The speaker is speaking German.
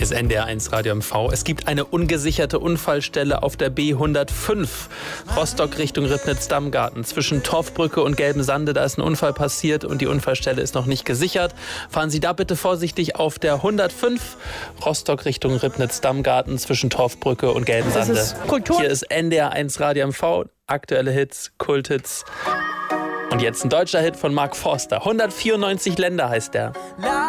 Hier ist NDR1 Radio MV. Es gibt eine ungesicherte Unfallstelle auf der B105. Rostock Richtung Ribnitz-Dammgarten. Zwischen Torfbrücke und Gelbensande, da ist ein Unfall passiert und die Unfallstelle ist noch nicht gesichert. Fahren Sie da bitte vorsichtig auf der 105. Rostock Richtung Ribnitz-Dammgarten zwischen Torfbrücke und Gelbensande. Das ist Kultur. Hier ist NDR1 Radio MV. Aktuelle Hits, Kulthits. Und jetzt ein deutscher Hit von Mark Forster. 194 Länder heißt der.